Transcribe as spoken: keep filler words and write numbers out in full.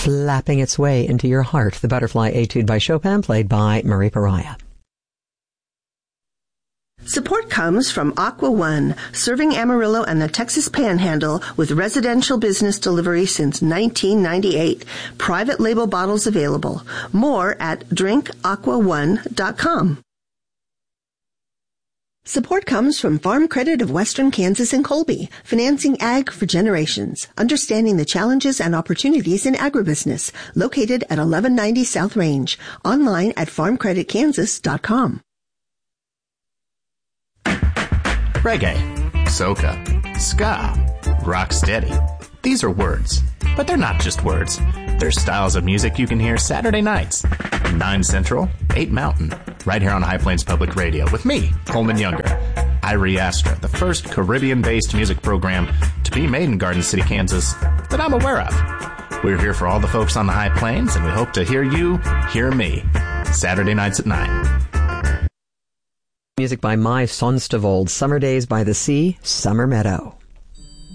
flapping its way into your heart. The Butterfly Etude by Chopin, played by Marie Pariah. Support comes from Aqua One, serving Amarillo and the Texas Panhandle with residential business delivery since nineteen ninety-eight. Private label bottles available. More at drink aqua one dot com. Support comes from Farm Credit of Western Kansas and Colby, financing ag for generations, understanding the challenges and opportunities in agribusiness, located at eleven ninety South Range, online at farm credit kansas dot com. Reggae, soca, ska, rocksteady. These are words, but they're not just words. They're styles of music you can hear Saturday nights, nine Central, eight Mountain, right here on High Plains Public Radio with me, Coleman Younger. Irie Astra, the first Caribbean-based music program to be made in Garden City, Kansas, that I'm aware of. We're here for all the folks on the High Plains, and we hope to hear you hear me Saturday nights at nine. Music by My Sonstavold, Summer Days by the Sea, Summer Meadow.